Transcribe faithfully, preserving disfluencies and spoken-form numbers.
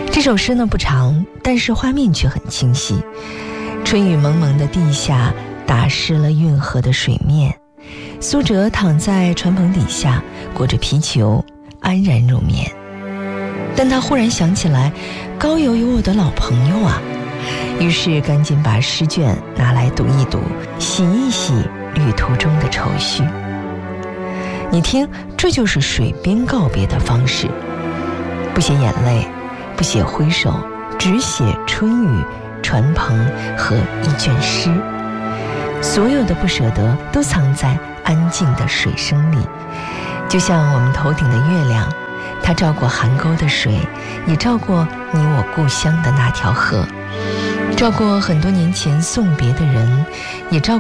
这首诗呢不长，但是画面却很清晰。春雨蒙蒙的地下打湿了运河的水面，苏辙躺在船棚底下，裹着皮裘，安然入眠。但他忽然想起来，高邮有我的老朋友啊，于是赶紧把诗卷拿来读一读，洗一洗旅途中的愁绪。你听，这就是水边告别的方式，不写眼泪，不写挥手，只写春雨、船棚和一卷诗。所有的不舍得都藏在安静的水声里，就像我们头顶的月亮，它照过邗沟的水，也照过你我故乡的那条河，照过很多年前送别的人，也照